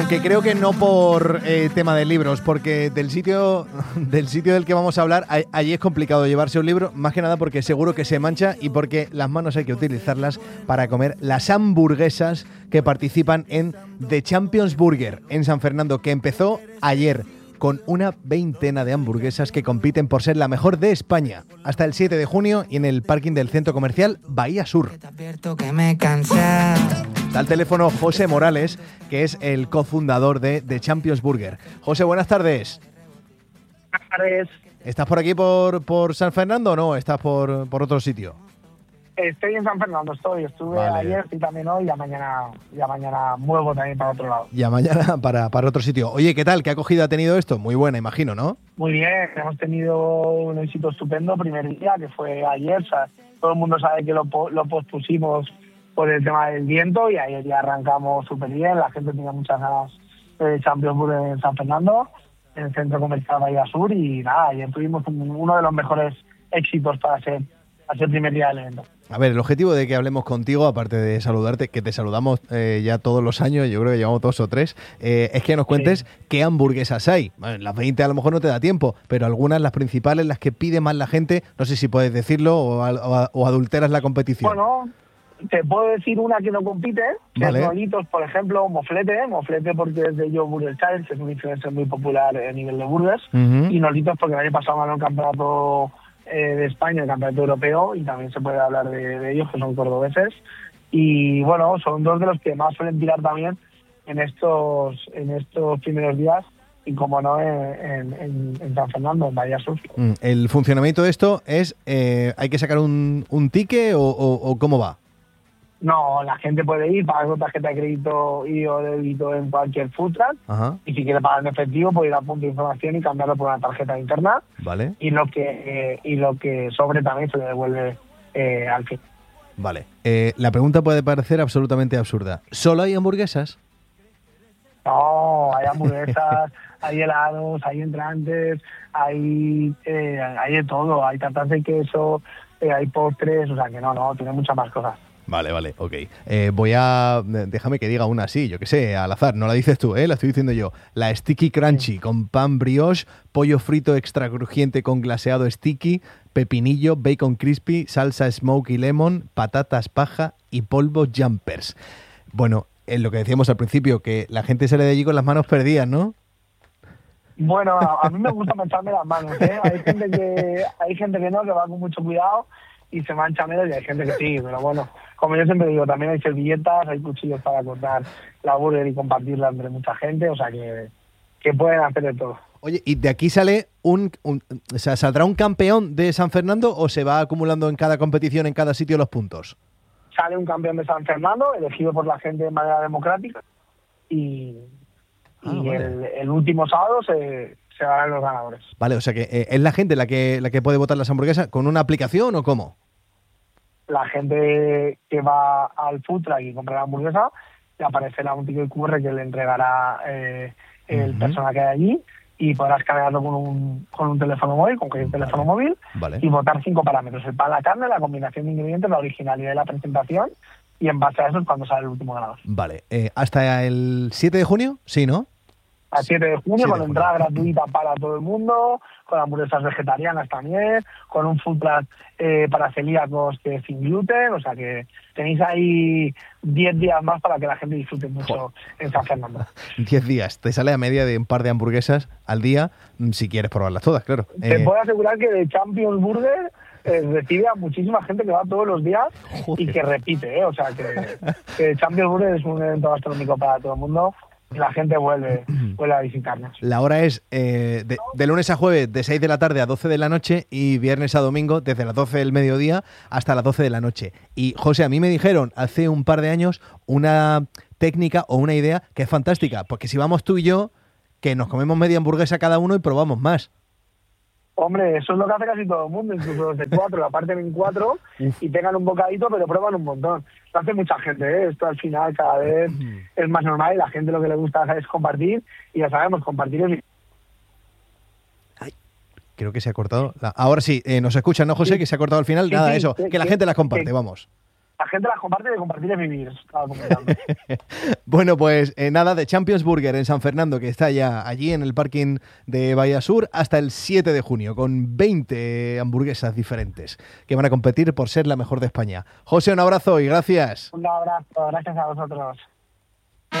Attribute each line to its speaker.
Speaker 1: Aunque creo que no por tema de libros, porque del sitio del que vamos a hablar, allí es complicado llevarse un libro, más que nada porque seguro que se mancha y porque las manos hay que utilizarlas para comer las hamburguesas que participan en The Champions Burger en San Fernando, que empezó ayer con una veintena de hamburguesas que compiten por ser la mejor de España. Hasta el 7 de junio y en el parking del centro comercial Bahía Sur. Está al teléfono José Morales, que es el cofundador de The Champions Burger. José, buenas tardes.
Speaker 2: Buenas tardes.
Speaker 1: ¿Estás por aquí por San Fernando o no? ¿Estás por otro sitio?
Speaker 2: Estoy en San Fernando, estuve ayer y también hoy, ya mañana muevo también para otro lado.
Speaker 1: Ya mañana para otro sitio. Oye, ¿qué tal? ¿Qué acogida ha tenido esto? Muy buena, imagino, ¿no?
Speaker 2: Muy bien, hemos tenido un éxito estupendo primer día, que fue ayer. O sea, todo el mundo sabe que lo pospusimos por el tema del viento y ayer ya arrancamos súper bien. La gente tenía muchas ganas de Champions Burger en San Fernando, en el centro comercial Bahía Sur, y nada, ayer tuvimos uno de los mejores éxitos para ser primer día del evento.
Speaker 1: A ver, el objetivo de que hablemos contigo, aparte de saludarte, que te saludamos ya todos los años, yo creo que llevamos 2 o 3, es que nos cuentes qué hamburguesas hay. Bueno, las 20 a lo mejor no te da tiempo, pero algunas, las principales, las que pide más la gente, no sé si puedes decirlo o adulteras la competición.
Speaker 2: Bueno, te puedo decir una que no compite, que
Speaker 1: vale.
Speaker 2: es Nolitos, por ejemplo, Moflete porque es de Joe Burger Challenge, que es un influencer muy popular a nivel de burgers, y Nolitos porque el año pasado ganó el campeonato de España, el campeonato europeo, y también se puede hablar de ellos, que son cordobeses, y bueno, son dos de los que más suelen tirar también en estos primeros días, y como no en San Fernando, en Bahía Sur.
Speaker 1: ¿El funcionamiento de esto es, hay que sacar un ticket o cómo va?
Speaker 2: No, la gente puede ir, pagar con tarjeta de crédito y o débito en cualquier food truck.
Speaker 1: Ajá.
Speaker 2: Y si quiere pagar en efectivo, puede ir a punto de información y cambiarlo por una tarjeta interna.
Speaker 1: Vale.
Speaker 2: Y lo que sobre también se le devuelve al fin.
Speaker 1: Vale. La pregunta puede parecer absolutamente absurda. ¿Solo hay hamburguesas?
Speaker 2: No, hay hamburguesas, hay helados, hay entrantes, hay de todo. Hay tartas de queso, hay postres, o sea que no, tiene muchas más cosas.
Speaker 1: Vale, ok. Déjame que diga una así, yo qué sé, al azar. No la dices tú, la estoy diciendo yo. La Sticky Crunchy, con pan brioche, pollo frito extra crujiente con glaseado sticky, pepinillo, bacon crispy, salsa smokey lemon, patatas paja y polvo jumpers. Bueno, lo que decíamos al principio, que la gente sale de allí con las manos perdidas, ¿no?
Speaker 2: Bueno, a mí me gusta mancharme las manos, ¿eh? Hay gente que no, que va con mucho cuidado y se mancha menos, y hay gente que sí, pero bueno, como yo siempre digo, también hay servilletas, hay cuchillos para cortar la burger y compartirla entre mucha gente, o sea que pueden hacer de todo.
Speaker 1: Oye, ¿y de aquí sale o sea, saldrá un campeón de San Fernando o se va acumulando en cada competición, en cada sitio los puntos?
Speaker 2: Sale un campeón de San Fernando, elegido por la gente de manera democrática, y vale. el último sábado se darán los ganadores.
Speaker 1: Vale, o sea que es la gente la que puede votar las hamburguesas con una aplicación o cómo.
Speaker 2: La gente que va al food truck y compra la hamburguesa, le aparecerá un ticket QR que le entregará el persona que hay allí, y podrás escanearlo con un teléfono móvil, con cualquier teléfono móvil, y votar 5 parámetros: el pan, la carne, la combinación de ingredientes, la originalidad de la presentación, y en base a eso es cuando sale el último ganador.
Speaker 1: Vale, ¿hasta el 7 de junio? Sí, ¿no?
Speaker 2: Al 7 de junio, con entrada gratuita para todo el mundo, con hamburguesas vegetarianas también, con un food truck para celíacos que es sin gluten, o sea que tenéis ahí 10 días más para que la gente disfrute mucho en San Fernando.
Speaker 1: 10 días, te sale a media de un par de hamburguesas al día, si quieres probarlas todas, claro.
Speaker 2: Te puedo asegurar que de Champions Burger recibe a muchísima gente que va todos los días. Joder. Y que repite, o sea que Champions Burger es un evento gastronómico para todo el mundo. La gente vuelve a visitarnos.
Speaker 1: La hora es de lunes a jueves de 6 de la tarde a 12 de la noche y viernes a domingo desde las 12 del mediodía hasta las 12 de la noche. Y José, a mí me dijeron hace un par de años una técnica o una idea que es fantástica, porque si vamos tú y yo, que nos comemos media hamburguesa cada uno y probamos más.
Speaker 2: Hombre, eso es lo que hace casi todo el mundo, incluso los de 4, la parten en 4 y tengan un bocadito, pero prueban un montón. Lo hace mucha gente, ¿eh? Esto al final cada vez es más normal y la gente lo que le gusta es compartir, y ya sabemos, compartir es...
Speaker 1: Ay, creo que se ha cortado. Ahora sí, nos escuchan, ¿no, José?
Speaker 2: Sí.
Speaker 1: Que se ha cortado al final.
Speaker 2: Sí,
Speaker 1: Nada,
Speaker 2: sí,
Speaker 1: eso, que la gente las comparte, vamos.
Speaker 2: la gente las comparte y de compartir es vivir. Estaba comentando.
Speaker 1: Bueno, pues nada, de Champions Burger en San Fernando, que está ya allí en el parking de Bahía Sur, hasta el 7 de junio, con 20 hamburguesas diferentes que van a competir por ser la mejor de España. José, un abrazo y gracias.
Speaker 2: Un abrazo, gracias a vosotros.